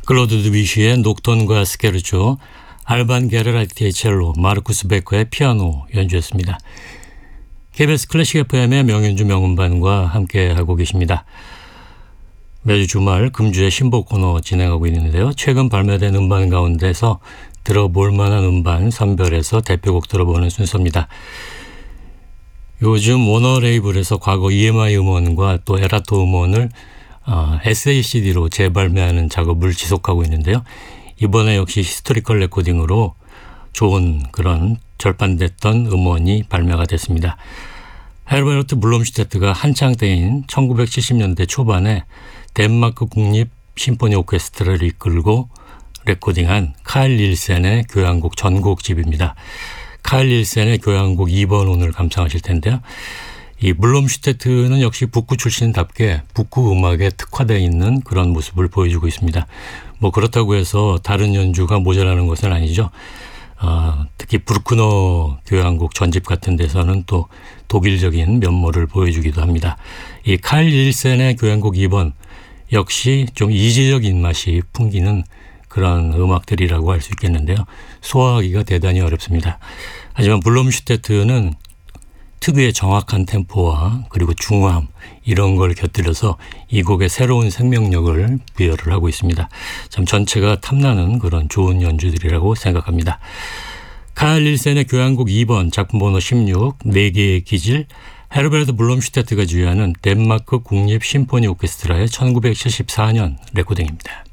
클로드 드뷔시의 녹턴과 스케르초, 알반 게르라티의 첼로, 마르쿠스 베커의 피아노 연주했습니다. KBS 클래식 FM의 명연주 명음반과 함께하고 계십니다. 매주 주말 금주의 신보 코너 진행하고 있는데요. 최근 발매된 음반 가운데서 들어볼 만한 음반 선별해서 대표곡 들어보는 순서입니다. 요즘 워너 레이블에서 과거 EMI 음원과 또 에라토 음원을 SACD로 재발매하는 작업을 지속하고 있는데요. 이번에 역시 히스토리컬 레코딩으로 좋은 그런 절판됐던 음원이 발매가 됐습니다. 헤르베르트 블롬슈테트가 한창 때인 1970년대 초반에 덴마크 국립 심포니 오케스트라를 이끌고 레코딩한 카일 닐센의 교향곡 전곡집입니다. 카일 닐센의 교향곡 2번 오늘 감상하실 텐데요. 이 블롬슈테트는 역시 북구 출신답게 북구 음악에 특화되어 있는 그런 모습을 보여주고 있습니다. 뭐 그렇다고 해서 다른 연주가 모자라는 것은 아니죠. 특히 브루크너 교향곡 전집 같은 데서는 또 독일적인 면모를 보여주기도 합니다. 이 카일 닐센의 교향곡 2번 역시 좀 이지적인 맛이 풍기는 그런 음악들이라고 할 수 있겠는데요. 소화하기가 대단히 어렵습니다. 하지만 블롬슈테트는 특유의 정확한 템포와 그리고 중후함 이런 걸 곁들여서 이 곡에 새로운 생명력을 부여를 하고 있습니다. 참 전체가 탐나는 그런 좋은 연주들이라고 생각합니다. 카일 닐센의 교향곡 2번 작품 번호 16 4개의 기질 헤르베르트 블롬슈테트가 주유하는 덴마크 국립 심포니 오케스트라의 1974년 레코딩입니다.